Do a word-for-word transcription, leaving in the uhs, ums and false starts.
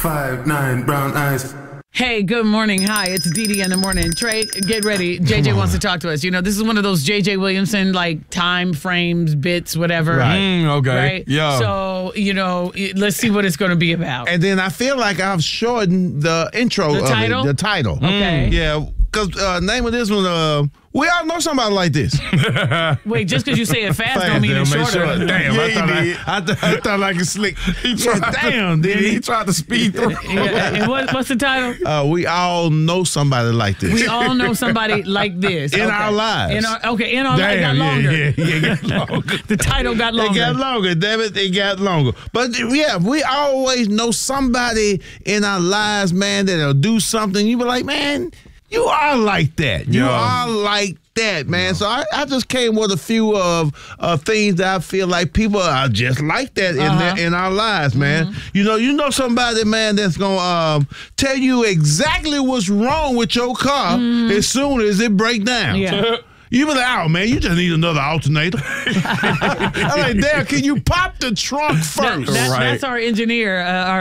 Five, nine, brown eyes. Hey, good morning. Hi, it's Dee Dee in the morning. Trey, get ready. J J wants to talk to us. You know, this is one of those J J Williamson, like, time frames, bits, whatever. Right. Mm, okay. Right? Yeah. So, you know, it- let's see what it's going to be about. And then I feel like I've shortened the intro The of title? it. The title. Okay. Yeah, because uh, name of this one, uh, we all know somebody like this. Wait, just because you say it fast, Fast, don't mean they'll it's make shorter. sure. Damn, Yeah, I, he thought I, did. I, th- I thought I could slick. He Yeah, tried, damn, did he he? tried to speed through. Yeah, and what, what's the title? Uh, we all know somebody like this. We all know somebody like this. In Okay. our lives. In our, okay, in our lives. It got Damn, longer. yeah, yeah, yeah, it got longer. The title got longer. It got longer, damn it, it got longer. But yeah, we always know somebody in our lives, man, that'll do something. You be like, man, you are like that. You Yeah. are like that, man. So I, I just came with a few of uh, things that I feel like people are just like that in Uh-huh. their, in our lives, man. You know, you know somebody, man, that's gonna um, tell you exactly what's wrong with your car as soon as it breaks down. Yeah. You be like, oh, man, you just need another alternator. I'm like, damn, can you pop the trunk That- first? that- Right. That's our engineer, uh, our